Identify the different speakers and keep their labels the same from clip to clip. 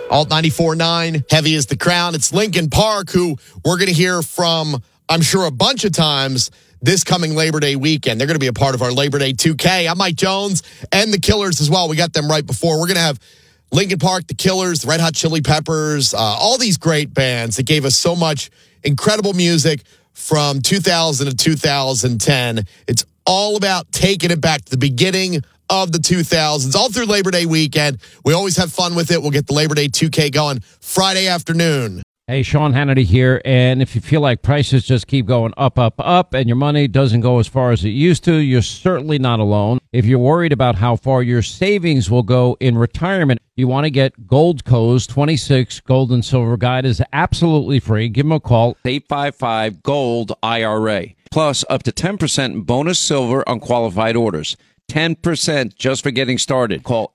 Speaker 1: Alt 94.9, heavy as the crown. It's Linkin Park, who we're going to hear from, I'm sure, a bunch of times this coming Labor Day weekend. They're going to be a part of our Labor Day 2K. I'm Mike Jones, and the Killers as well. We got them right before. We're going to have Linkin Park, the Killers, the Red Hot Chili Peppers, all these great bands that gave us so much incredible music from 2000 to 2010. It's all about taking it back to the beginning of the 2000s, all through Labor Day weekend. We always have fun with it. We'll get the Labor Day 2K going Friday afternoon.
Speaker 2: Hey, Sean Hannity here, and if you feel like prices just keep going up, and your money doesn't go as far as it used to, you're certainly not alone. If you're worried about how far your savings will go in retirement, you want to get Goldco's 26 Gold and Silver Guide is absolutely free. Give them a call, 855-GOLD-IRA, plus up to 10% bonus silver on qualified orders. 10% just for getting started. Call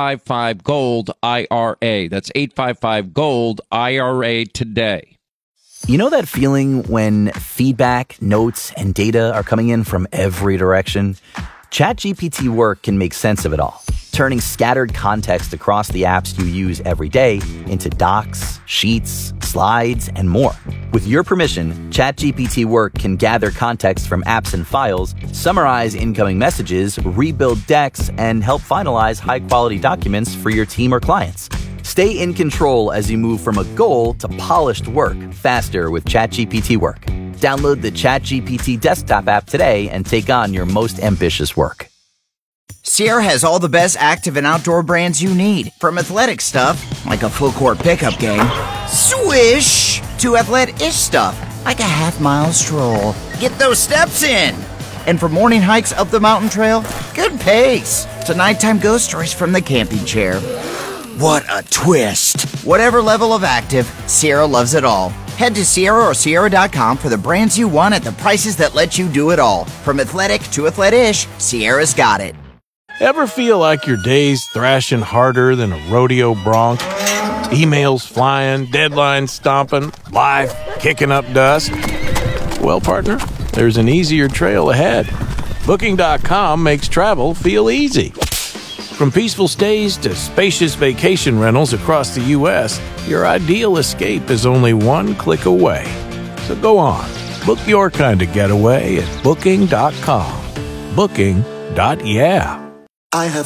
Speaker 2: 855-GOLD-IRA. That's 855-GOLD-IRA today.
Speaker 3: You know that feeling when feedback, notes, and data are coming in from every direction? ChatGPT Work can make sense of it all, turning scattered context across the apps you use every day into docs, sheets, slides, and more. With your permission, ChatGPT Work can gather context from apps and files, summarize incoming messages, rebuild decks, and help finalize high-quality documents for your team or clients. Stay in control as you move from a goal to polished work faster with ChatGPT Work. Download the ChatGPT desktop app today and take on your most ambitious work.
Speaker 4: Sierra has all the best active and outdoor brands you need. From athletic stuff, like a full-court pickup game, swish, to athletic-ish stuff, like a half-mile stroll. Get those steps in. And for morning hikes up the mountain trail, good pace. To nighttime ghost stories from the camping chair. What a twist. Whatever level of active, Sierra loves it all. Head to Sierra or Sierra.com for the brands you want at the prices that let you do it all. From athletic to athletic-ish, Sierra's got it.
Speaker 5: Ever feel like your day's thrashing harder than a rodeo bronc? Emails flying, deadlines stomping, life kicking up dust? Well, partner, there's an easier trail ahead. Booking.com makes travel feel easy. From peaceful stays to spacious vacation rentals across the U.S., your ideal escape is only one click away. So go on, book your kind of getaway at Booking.com. Booking.yeah.
Speaker 6: I have